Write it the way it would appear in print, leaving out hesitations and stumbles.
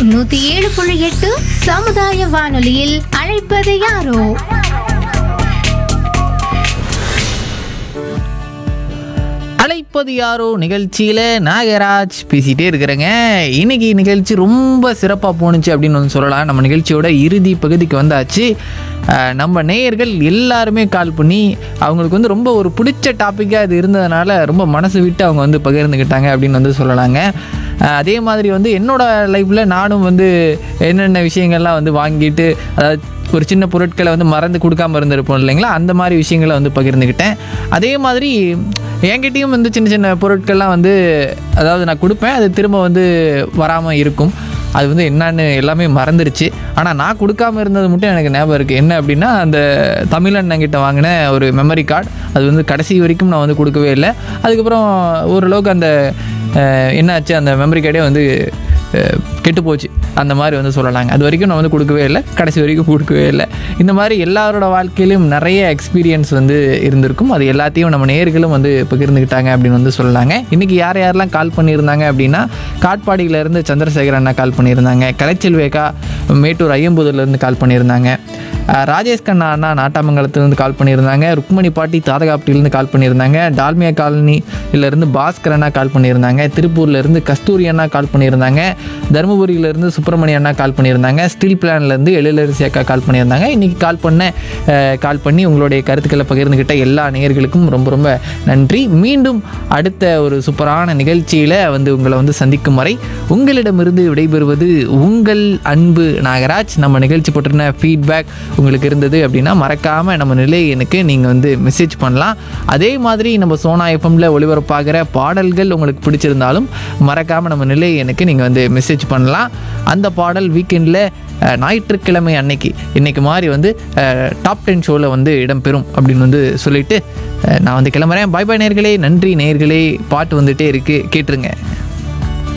107.8 சமுதாய வானொலியில் அழைப்பது யாரோ. அழைப்பது யாரோ நிகழ்ச்சியில் நாகராஜ் பேசிகிட்டே இருக்கிறேங்க. இன்றைக்கி நிகழ்ச்சி ரொம்ப சிறப்பாக போணுச்சு அப்படின்னு வந்து சொல்லலாம். நம்ம நிகழ்ச்சியோட இறுதி பகுதிக்கு வந்தாச்சு. நம்ம நேயர்கள் எல்லாருமே கால் பண்ணி அவங்களுக்கு வந்து ரொம்ப ஒரு பிடிச்ச டாப்பிக்காக அது இருந்ததுனால ரொம்ப மனசு விட்டு அவங்க வந்து பகிர்ந்துக்கிட்டாங்க அப்படின்னு வந்து சொல்லலாங்க. அதே மாதிரி வந்து என்னோடய லைஃப்பில் நானும் வந்து என்னென்ன விஷயங்கள்லாம் வந்து வாங்கிட்டு, அதாவது ஒரு சின்ன பொருட்களை வந்து மறந்து கொடுக்காமல் இருந்திருப்போம் இல்லைங்களா, அந்த மாதிரி விஷயங்களை வந்து பகிர்ந்துக்கிட்டேன். அதே மாதிரி என்கிட்டையும் வந்து சின்ன சின்ன பொருட்கள்லாம் வந்து அதாவது நான் கொடுப்பேன், அது திரும்ப வந்து வராமல் இருக்கும். அது வந்து என்னன்னு எல்லாமே மறந்துடுச்சு. ஆனால் நான் கொடுக்காம இருந்தது மட்டும் எனக்கு ஞாபகம் இருக்குது. என்ன அப்படின்னா, அந்த தமிழண்ணங்கிட்ட வாங்கின ஒரு மெமரி கார்டு, அது வந்து கடைசி வரைக்கும் நான் வந்து கொடுக்கவே இல்லை. அதுக்கப்புறம் ஓரளவுக்கு அந்த என்னாச்சு, அந்த மெமரி கார்டே வந்து கெட்டு போச்சு அந்த மாதிரி வந்து சொல்லலாங்க. அது வரைக்கும் நான் வந்து கொடுக்கவே இல்லை, கடைசி வரைக்கும் கொடுக்கவே இல்லை. இந்த மாதிரி எல்லாரோட வாழ்க்கையிலும் நிறைய எக்ஸ்பீரியன்ஸ் வந்து இருந்திருக்கும். அது எல்லாத்தையும் நம்ம நேயர்களும் வந்து பகிர்ந்துக்கிட்டாங்க அப்படின்னு வந்து சொல்லலாங்க. இன்றைக்கி யாரெல்லாம் கால் பண்ணியிருந்தாங்க அப்படின்னா, காட்பாடியிலேருந்து சந்திரசேகர் அண்ணா கால் பண்ணியிருந்தாங்க, கலைச்செல்வேக்கா மேட்டூர் ஐயம்புதூர்லேருந்து கால் பண்ணியிருந்தாங்க, ராஜேஷ் கண்ணா அண்ணா நாட்டாமங்கலத்துலேருந்து கால் பண்ணியிருந்தாங்க, ருக்மணி பாட்டி தாதகாப்டிலேருந்து கால் பண்ணியிருந்தாங்க, டால்மியா காலனியிலேருந்து பாஸ்கர் அண்ணா கால் பண்ணியிருந்தாங்க, திருப்பூர்லேருந்து கஸ்தூரி அண்ணா கால் பண்ணியிருந்தாங்க, தருமபுரியிலேருந்து சுப்பிரமணிய அண்ணா கால் பண்ணியிருந்தாங்க, ஸ்டீல் பிளான்லேருந்து எழிலரசி அக்கா கால் பண்ணியிருந்தாங்க. இன்றைக்கி கால் பண்ணி உங்களுடைய கருத்துக்களை பகிர்ந்துக்கிட்ட எல்லா நேயர்களுக்கும் ரொம்ப ரொம்ப நன்றி. மீண்டும் அடுத்த ஒரு சூப்பரான நிகழ்ச்சியில் வந்து உங்களை வந்து சந்திக்கும் வரை உங்களிடமிருந்து விடைபெறுவது உங்கள் அன்பு நாகராஜ். நம்ம நிகழ்ச்சி போட்டிருந்த ஃபீட்பேக் உங்களுக்கு இருந்தது அப்படின்னா மறக்காமல் நம்ம நிலையனுக்கு நீங்கள் வந்து மெசேஜ் பண்ணலாம். அதே மாதிரி நம்ம சோனா எஃப்எம்ல ஒளிபரப்பாகிற பாடல்கள் உங்களுக்கு பிடிச்சிருந்தாலும் மறக்காமல் நம்ம நிலையனுக்கு நீங்கள் வந்து மெசேஜ் பண்ணலாம். அந்த பாடல் வீக்கெண்டில் ஞாயிற்றுக்கிழமை இன்னைக்கு மாதிரி வந்து டாப் 10 ஷோவில் வந்து இடம்பெறும் அப்படின்னு வந்து சொல்லிவிட்டு நான் வந்து கிளம்புறேன். பாய் பாய் நேயர்களே, நன்றி நேயர்களே. பாட்டு வந்துகிட்டே இருக்குது, கேட்டுருங்க.